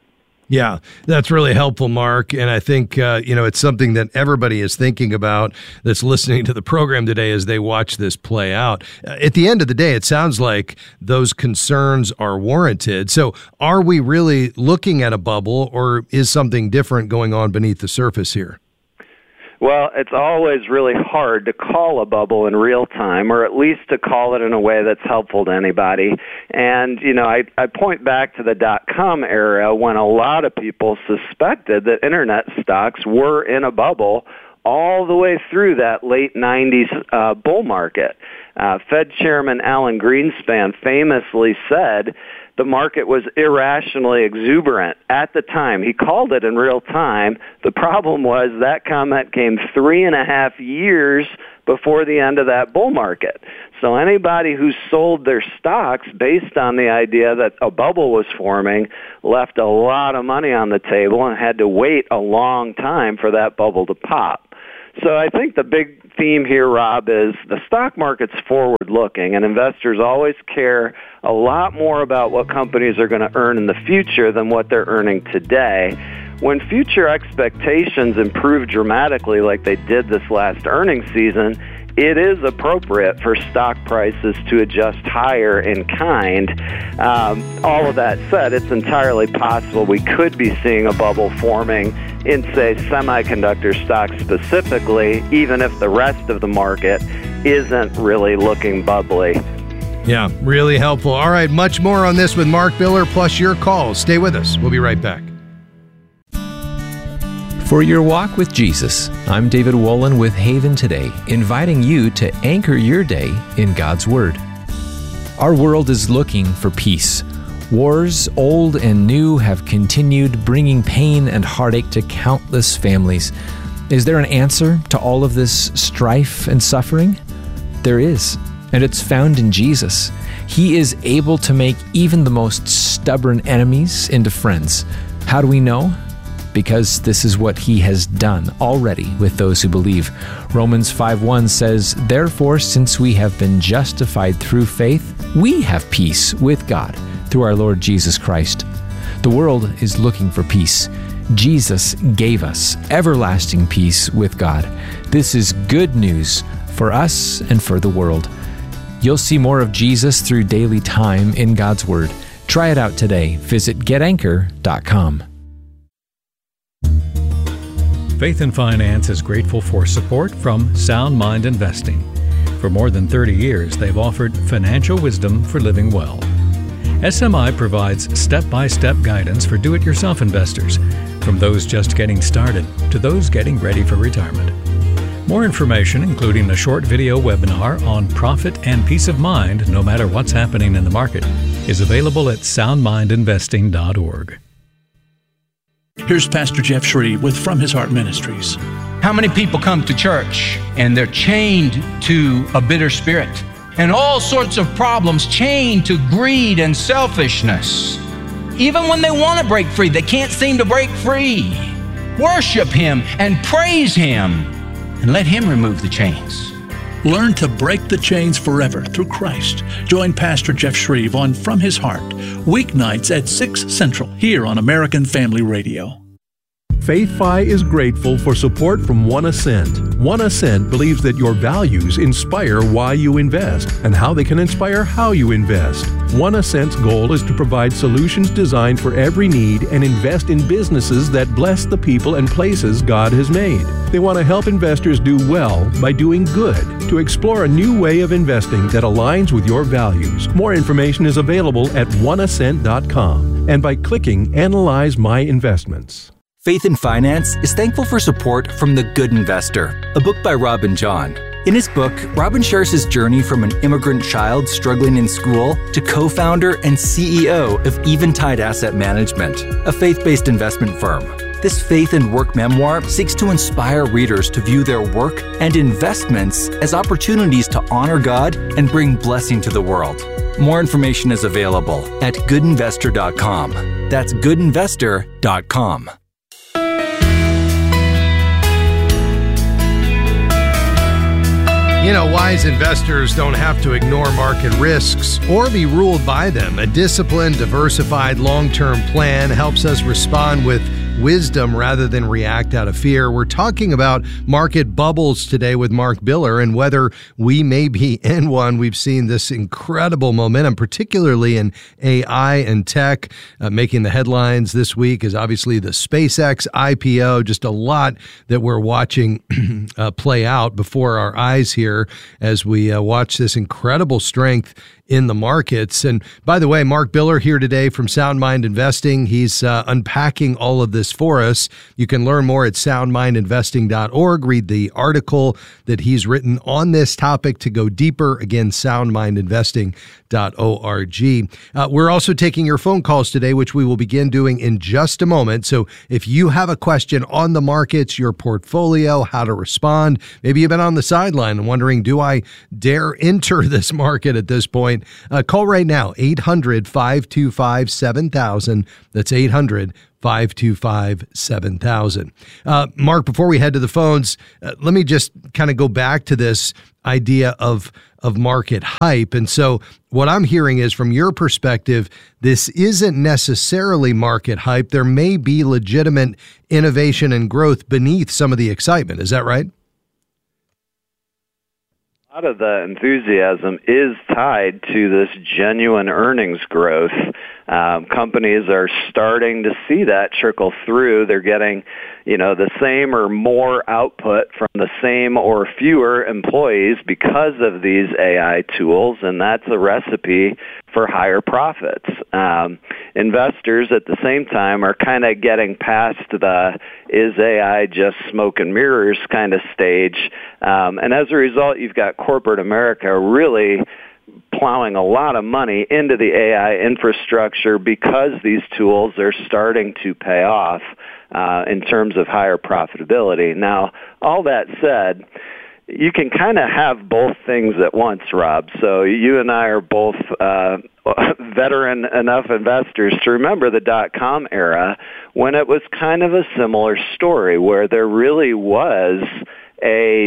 Speaker 21: Yeah, that's really helpful, Mark. And I think, uh, you know, it's something that everybody is thinking about that's listening to the program today as they watch this play out. Uh, at the end of the day, it sounds like those concerns are warranted. So are we really looking at a bubble, or is something different going on beneath the surface here?
Speaker 22: Well, it's always really hard to call a bubble in real time, or at least to call it in a way that's helpful to anybody. And, you know, I, I point back to the dot-com era when a lot of people suspected that internet stocks were in a bubble all the way through that late nineties uh, bull market. Uh, Fed Chairman Alan Greenspan famously said the market was irrationally exuberant at the time. He called it in real time. The problem was that comment came three and a half years before the end of that bull market. So anybody who sold their stocks based on the idea that a bubble was forming left a lot of money on the table and had to wait a long time for that bubble to pop. So I think the big theme here, Rob, is the stock market's forward-looking, and investors always care a lot more about what companies are going to earn in the future than what they're earning today. When future expectations improve dramatically like they did this last earnings season, it is appropriate for stock prices to adjust higher in kind. Um, all of that said, it's entirely possible we could be seeing a bubble forming in, say, semiconductor stocks specifically, even if the rest of the market isn't really looking bubbly.
Speaker 21: Yeah, really helpful. All right, much more on this with Mark Biller, plus your calls. Stay with us. We'll be right back.
Speaker 3: For your walk with Jesus, I'm David Wolin with Haven Today, inviting you to anchor your day in God's Word. Our world is looking for peace. Wars, old and new, have continued, bringing pain and heartache to countless families. Is there an answer to all of this strife and suffering? There is, and it's found in Jesus. He is able to make even the most stubborn enemies into friends. How do we know? Because this is what He has done already with those who believe. Romans five one says, "Therefore, since we have been justified through faith, we have peace with God through our Lord Jesus Christ." The world is looking for peace. Jesus gave us everlasting peace with God. This is good news for us and for the world. You'll see more of Jesus through daily time in God's Word. Try it out today. Visit get anchor dot com.
Speaker 4: Faith and Finance is grateful for support from Sound Mind Investing. For more than thirty years, they've offered financial wisdom for living well. S M I provides step-by-step guidance for do-it-yourself investors, from those just getting started to those getting ready for retirement. More information, including a short video webinar on profit and peace of mind no matter what's happening in the market, is available at sound mind investing dot org.
Speaker 23: Here's Pastor Jeff Shreve with From His Heart Ministries.
Speaker 24: How many people come to church and they're chained to a bitter spirit and all sorts of problems, chained to greed and selfishness? Even when they want to break free, they can't seem to break free. Worship Him and praise Him and let Him remove the chains.
Speaker 23: Learn to break the chains forever through Christ. Join Pastor Jeff Shreve on From His Heart, weeknights at six Central, here on American Family Radio.
Speaker 25: FaithFi is grateful for support from One Ascent. One Ascent believes that your values inspire why you invest and how they can inspire how you invest. One Ascent's goal is to provide solutions designed for every need and invest in businesses that bless the people and places God has made. They want to help investors do well by doing good, to explore a new way of investing that aligns with your values. More information is available at one ascent dot com and by clicking Analyze My Investments.
Speaker 26: Faith and Finance is thankful for support from The Good Investor, a book by Robin John. In his book, Robin shares his journey from an immigrant child struggling in school to co-founder and C E O of Eventide Asset Management, a faith-based investment firm. This faith and work memoir seeks to inspire readers to view their work and investments as opportunities to honor God and bring blessing to the world. More information is available at good investor dot com. That's good investor dot com.
Speaker 21: You know, wise investors don't have to ignore market risks or be ruled by them. A disciplined, diversified, long-term plan helps us respond with wisdom rather than react out of fear. We're talking about market bubbles today with Mark Biller and whether we may be in one. We've seen this incredible momentum, particularly in A I and tech. Uh, making the headlines this week is obviously the SpaceX I P O, just a lot that we're watching uh, play out before our eyes here as we uh, watch this incredible strength in the markets. And by the way, Mark Biller here today from Sound Mind Investing. He's uh, unpacking all of this for us. You can learn more at sound mind investing dot org. Read the article that he's written on this topic to go deeper. Again, sound mind investing dot org. Uh, we're also taking your phone calls today, which we will begin doing in just a moment. So if you have a question on the markets, your portfolio, how to respond, maybe you've been on the sideline and wondering, do I dare enter this market at this point? Uh, call right now, eight hundred, five two five, seven thousand. That's eight hundred, five two five, seven thousand. Uh, Mark, before we head to the phones, uh, let me just kind of go back to this idea of of market hype. And so what I'm hearing is, from your perspective, this isn't necessarily market hype. There may be legitimate innovation and growth beneath some of the excitement. Is that right?
Speaker 22: A lot of the enthusiasm is tied to this genuine earnings growth. Um, companies are starting to see that trickle through. They're getting, you know, the same or more output from the same or fewer employees because of these A I tools, and that's a recipe for higher profits. Um, investors at the same time are kind of getting past the is A I just smoke and mirrors kind of stage. Um, and as a result, you've got corporate America really plowing a lot of money into the A I infrastructure because these tools are starting to pay off uh, in terms of higher profitability. Now, all that said, you can kind of have both things at once, Rob. So you and I are both uh, veteran enough investors to remember the dot-com era when it was kind of a similar story where there really was a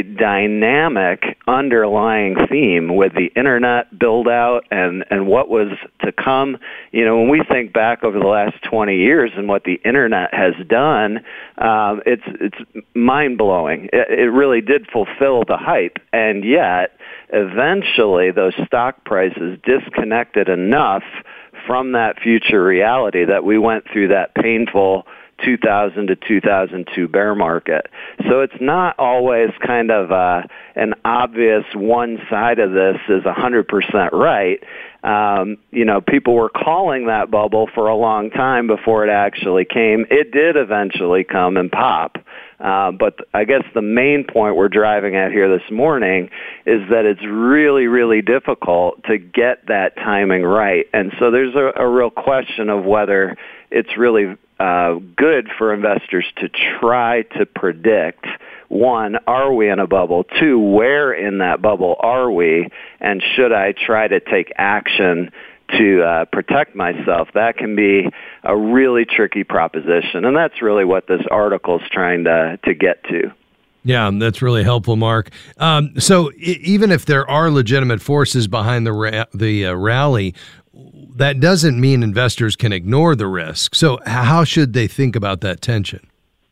Speaker 22: dynamic underlying theme with the internet build out and, and what was to come. You know, when we think back over the last twenty years and what the internet has done, um, it's it's mind blowing. It, it really did fulfill the hype, and yet eventually those stock prices disconnected enough from that future reality that we went through that painful two thousand to two thousand two bear market. So it's not always kind of uh, an obvious one side of this is one hundred percent right. Um, you know, people were calling that bubble for a long time before it actually came. It did eventually come and pop. Uh, but I guess the main point we're driving at here this morning is that it's really, really difficult to get that timing right. And so there's a, a real question of whether it's really uh, good for investors to try to predict, one, are we in a bubble? Two, where in that bubble are we? And should I try to take action to uh, protect myself? That can be a really tricky proposition, and that's really what this article is trying to, to get to.
Speaker 21: Yeah, that's really helpful, Mark. Um, so I- even if there are legitimate forces behind the ra- the uh, rally, that doesn't mean investors can ignore the risk. So how should they think about that tension?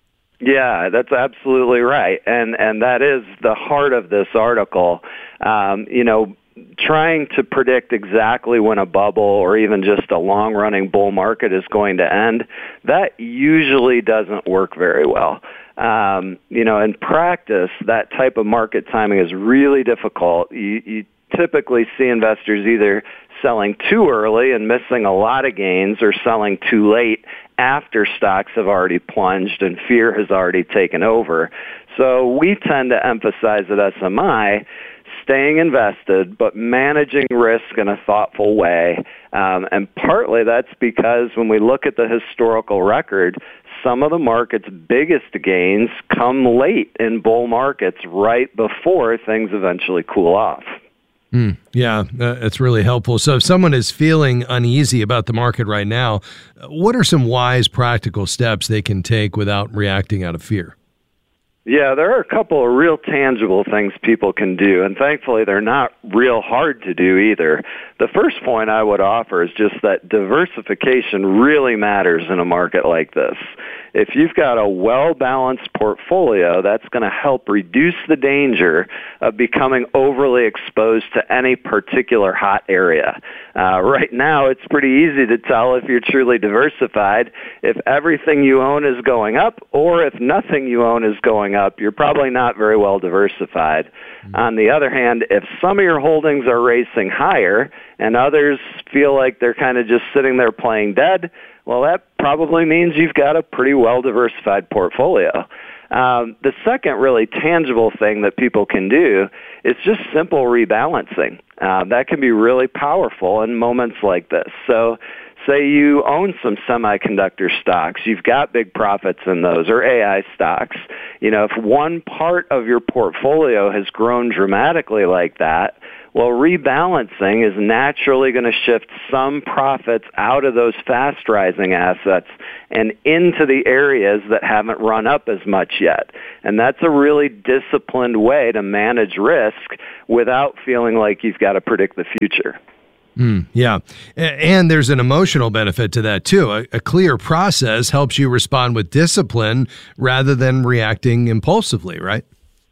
Speaker 22: Yeah, that's absolutely right, and and that is the heart of this article. Um, you know, trying to predict exactly when a bubble or even just a long-running bull market is going to end, that usually doesn't work very well. Um, you know, in practice, that type of market timing is really difficult. You, you typically see investors either selling too early and missing a lot of gains or selling too late after stocks have already plunged and fear has already taken over. So we tend to emphasize at S M I staying invested, but managing risk in a thoughtful way. Um, and partly that's because when we look at the historical record, some of the market's biggest gains come late in bull markets right before things eventually cool off.
Speaker 21: Mm, yeah, that's really helpful. So if someone is feeling uneasy about the market right now, what are some wise practical steps they can take without reacting out of fear?
Speaker 22: Yeah, there are a couple of real tangible things people can do, and thankfully they're not real hard to do either. The first point I would offer is just that diversification really matters in a market like this. If you've got a well-balanced portfolio, that's going to help reduce the danger of becoming overly exposed to any particular hot area. Uh, right now, it's pretty easy to tell if you're truly diversified. If everything you own is going up or if nothing you own is going up, you're probably not very well diversified. Mm-hmm. On the other hand, if some of your holdings are racing higher and others feel like they're kind of just sitting there playing dead, well, that probably means you've got a pretty well-diversified portfolio. Um, the second really tangible thing that people can do is just simple rebalancing. Uh, that can be really powerful in moments like this. So say you own some semiconductor stocks, you've got big profits in those, or A I stocks. You know, if one part of your portfolio has grown dramatically like that, well, rebalancing is naturally going to shift some profits out of those fast-rising assets and into the areas that haven't run up as much yet. And that's a really disciplined way to manage risk without feeling like you've got to predict the future.
Speaker 21: Mm, yeah. And there's an emotional benefit to that, too. A, a clear process helps you respond with discipline rather than reacting impulsively, right?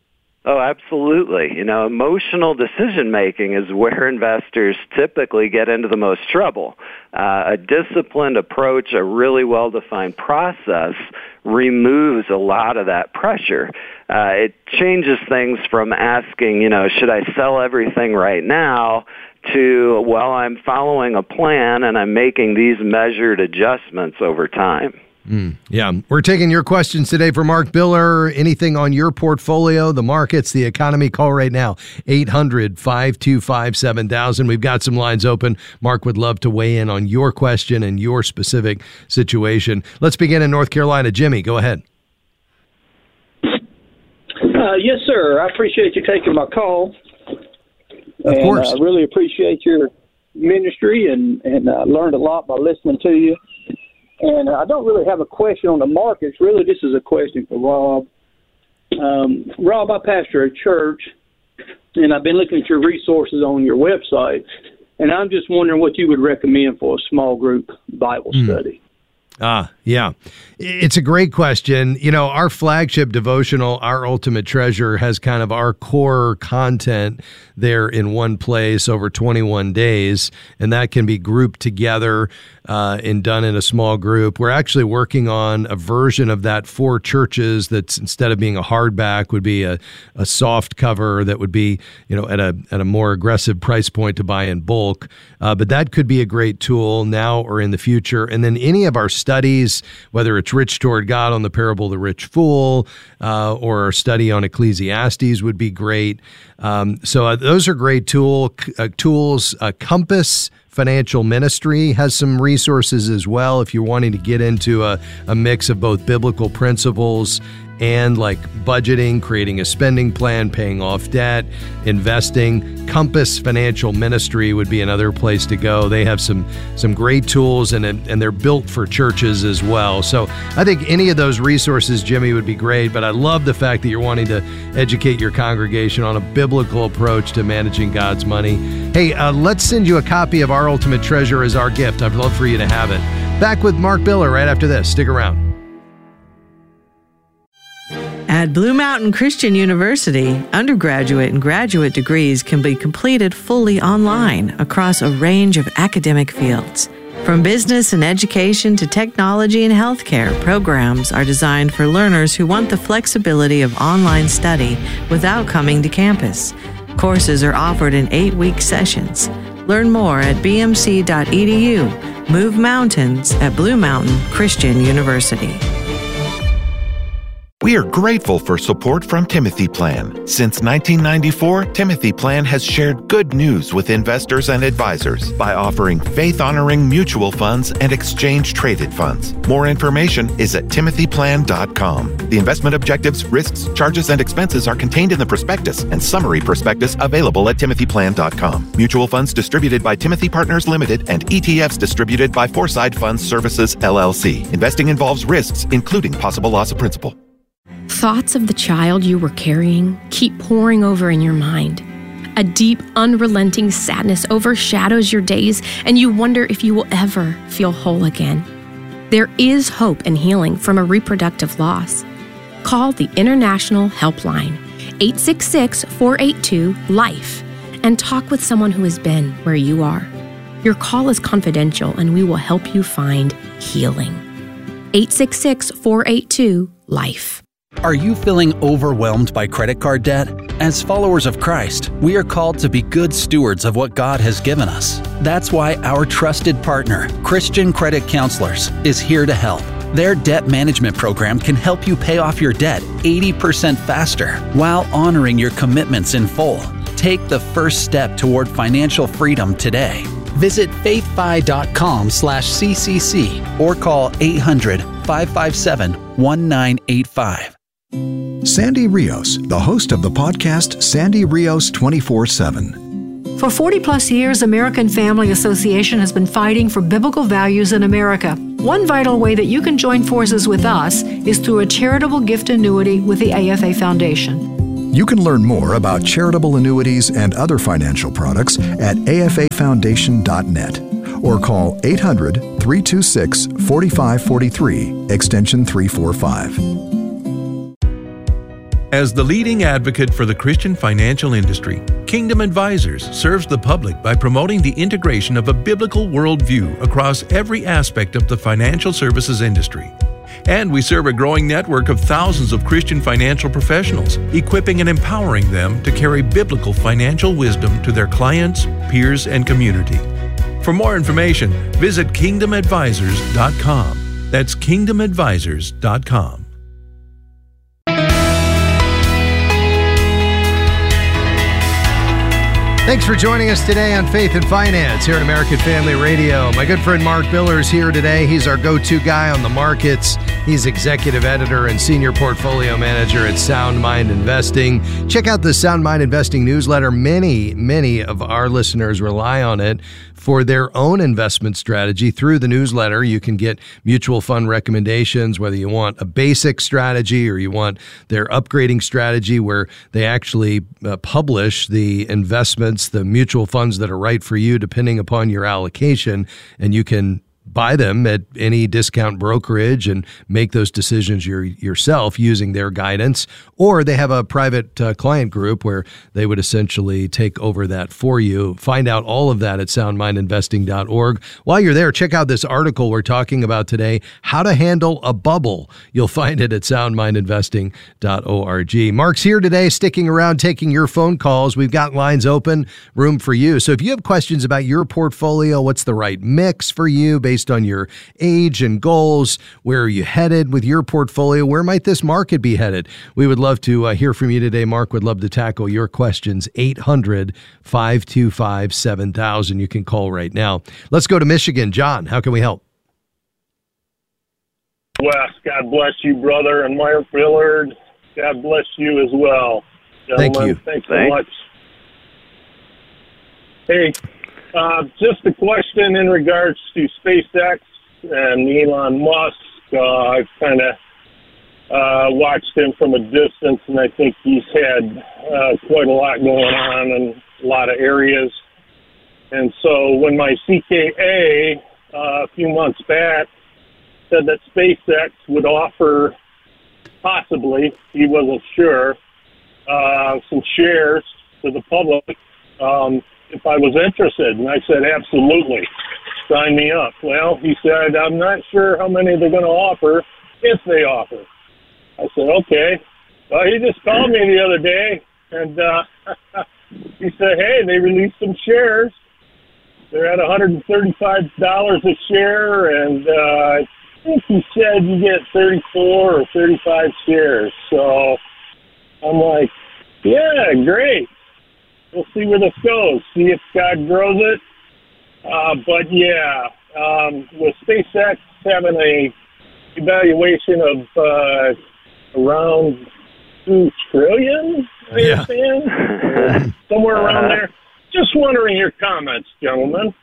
Speaker 22: Oh, absolutely. You know, emotional decision-making is where investors typically get into the most trouble. Uh, a disciplined approach, a really well-defined process, removes a lot of that pressure. Uh, it changes things from asking, you know, should I sell everything right now, to, well, I'm following a plan and I'm making these measured adjustments over time.
Speaker 21: Mm, yeah. We're taking your questions today for Mark Biller. Anything on your portfolio, the markets, the economy, call right now. eight hundred, five two five, seven thousand. We've got some lines open. Mark would love to weigh in on your question and your specific situation. Let's begin in North Carolina. Jimmy, go ahead.
Speaker 1: Uh, yes, sir. I appreciate you taking my call.
Speaker 21: Of
Speaker 1: and
Speaker 21: course.
Speaker 1: I really appreciate your ministry and, and I learned a lot by listening to you. And I don't really have a question on the markets. Really, this is a question for Rob. Um, Rob, I pastor a church, and I've been looking at your resources on your website, and I'm just wondering what you would recommend for a small group Bible
Speaker 21: Mm.
Speaker 1: study.
Speaker 21: Ah, yeah. It's a great question. You know, our flagship devotional, Our Ultimate Treasure, has kind of our core content there in one place over twenty-one days, and that can be grouped together uh, and done in a small group. We're actually working on a version of that for churches that's, instead of being a hardback, would be a, a soft cover that would be, you know, at a at a more aggressive price point to buy in bulk. Uh, but that could be a great tool now or in the future. And then any of our studies, whether it's Rich Toward God on the parable of the rich fool, uh, or our study on Ecclesiastes would be great. Um, so uh, those are great tool uh, tools. Uh, Compass Financial Ministry has some resources as well if you're wanting to get into a, a mix of both biblical principles and like budgeting, creating a spending plan, paying off debt, investing. Compass Financial Ministry would be another place to go. They have some some great tools, and and they're built for churches as well. So I think any of those resources, Jimmy, would be great. But I love the fact that you're wanting to educate your congregation on a biblical approach to managing God's money. Hey, uh, let's send you a copy of Our Ultimate Treasure as our gift. I'd love for you to have it. Back with Mark Biller right after this. Stick around.
Speaker 2: At Blue Mountain Christian University, undergraduate and graduate degrees can be completed fully online across a range of academic fields. From business and education to technology and healthcare, programs are designed for learners who want the flexibility of online study without coming to campus. Courses are offered in eight-week sessions. Learn more at b m c dot e d u. Move mountains at Blue Mountain Christian University.
Speaker 5: We are grateful for support from Timothy Plan. Since nineteen ninety-four, Timothy Plan has shared good news with investors and advisors by offering faith-honoring mutual funds and exchange-traded funds. More information is at timothy plan dot com. The investment objectives, risks, charges, and expenses are contained in the prospectus and summary prospectus available at timothy plan dot com. Mutual funds distributed by Timothy Partners Limited and E T Fs distributed by Foreside Funds Services, L L C. Investing involves risks, including possible loss of principal.
Speaker 6: thoughts of the child you were carrying keep pouring over in your mind. A deep, unrelenting sadness overshadows your days, and you wonder if you will ever feel whole again. There is hope and healing from a reproductive loss. Call the International Helpline, eight six six, four eight two, LIFE, and talk with someone who has been where you are. Your call is confidential, and we will help you find healing. eight six six, four eight two, LIFE.
Speaker 7: Are you feeling overwhelmed by credit card debt? As followers of Christ, we are called to be good stewards of what God has given us. That's why our trusted partner, Christian Credit Counselors, is here to help. Their debt management program can help you pay off your debt eighty percent faster while honoring your commitments in full. Take the first step toward financial freedom today. Visit faithfi.com slash CCC or call eight hundred, five five seven, one nine eight five.
Speaker 8: Sandy Rios, the host of the podcast Sandy Rios twenty-four seven.
Speaker 9: For forty plus years, American Family Association has been fighting for biblical values in America. One vital way that you can join forces with us is through a charitable gift annuity with the A F A Foundation.
Speaker 8: You can learn more about charitable annuities and other financial products at A F A foundation dot net or call eight hundred, three two six, four five four three, extension three forty-five.
Speaker 25: As the leading advocate for the Christian financial industry, Kingdom Advisors serves the public by promoting the integration of a biblical worldview across every aspect of the financial services industry. And we serve a growing network of thousands of Christian financial professionals, equipping and empowering them to carry biblical financial wisdom to their clients, peers, and community. For more information, visit kingdom advisors dot com. That's kingdom advisors dot com.
Speaker 21: Thanks for joining us today on Faith and Finance here at American Family Radio. My good friend Mark Biller is here today. He's our go-to guy on the markets. He's executive editor and senior portfolio manager at Sound Mind Investing. Check out the Sound Mind Investing newsletter. Many, many of our listeners rely on it for their own investment strategy. Through the newsletter, you can get mutual fund recommendations, whether you want a basic strategy or you want their upgrading strategy, where they actually uh, publish the investments, the mutual funds that are right for you, depending upon your allocation, and you can buy them at any discount brokerage and make those decisions your, yourself using their guidance. Or they have a private uh, client group where they would essentially take over that for you. Find out all of that at sound mind investing dot org. While you're there, check out this article we're talking about today, How to Handle a Bubble. You'll find it at sound mind investing dot org. Mark's here today, sticking around, taking your phone calls. We've got lines open, room for you. So if you have questions about your portfolio, what's the right mix for you based on your age and goals, where are you headed with your portfolio? Where might this market be headed? We would love to uh, hear from you today. Mark would love to tackle your questions. eight hundred, five two five, seven thousand. You can call right now. Let's go to Michigan. John, how can we help?
Speaker 10: Wes, God bless you, brother, and Mark Billard. God bless you as well. Gentlemen,
Speaker 21: Thank you.
Speaker 10: Thanks so
Speaker 21: Thanks.
Speaker 10: much. Hey, Uh, just a question in regards to SpaceX and Elon Musk. Uh, I've kind of uh, watched him from a distance, and I think he's had uh, quite a lot going on in a lot of areas. And so when my C K A uh, a few months back said that SpaceX would offer, possibly, he wasn't sure, uh, some shares to the public, um, if I was interested. And I said, absolutely, sign me up. Well, he said, I'm not sure how many they're going to offer, if they offer. I said, okay. Well, he just called me the other day, and uh, he said, hey, they released some shares. They're at one hundred thirty-five dollars a share, and uh, I think he said you get thirty-four or thirty-five shares. So I'm like, yeah, great. We'll see where this goes, see if God grows it. Uh, but, yeah, um, with SpaceX having a evaluation of uh, around two trillion dollars, I understand,
Speaker 21: Yeah.
Speaker 10: somewhere around there. Just wondering your comments, gentlemen.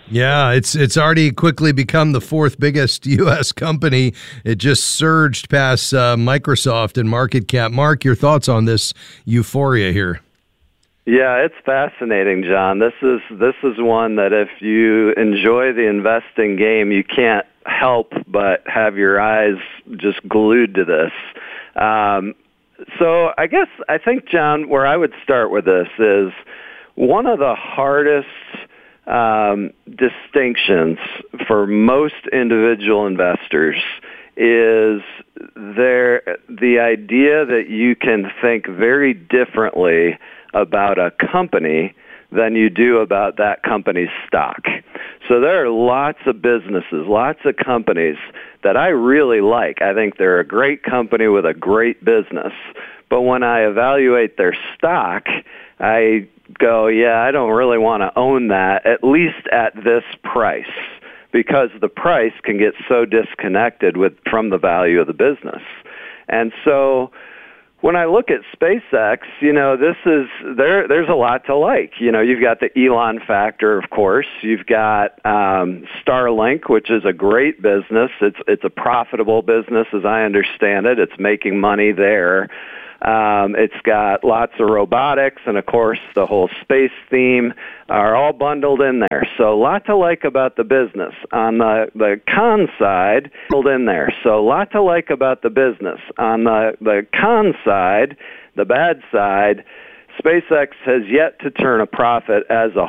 Speaker 21: Yeah, it's it's already quickly become the fourth biggest U S company. It just surged past uh, Microsoft in market cap. Mark, your thoughts on this euphoria here?
Speaker 22: Yeah, it's fascinating, John. This is this is one that if you enjoy the investing game, you can't help but have your eyes just glued to this. Um, so I guess I think, John, where I would start with this is one of the hardest Um, distinctions for most individual investors is there the idea that you can think very differently about a company than you do about that company's stock. So there are lots of businesses, lots of companies that I really like. I think they're a great company with a great business. But when I evaluate their stock, I go, yeah, I don't really want to own that, at least at this price, because the price can get so disconnected with from the value of the business. And so when I look at SpaceX, you know, this is there. There's a lot to like. You know, you've got the Elon factor, of course. You've got um, Starlink, which is a great business. It's it's a profitable business, as I understand it. It's making money there. Um, it's got lots of robotics, and of course, the whole space theme are all bundled in there. So, a lot to like about the business. On the the con side, bundled in there. So, a lot to like about the business. On the the con side, the bad side, SpaceX has yet to turn a profit as a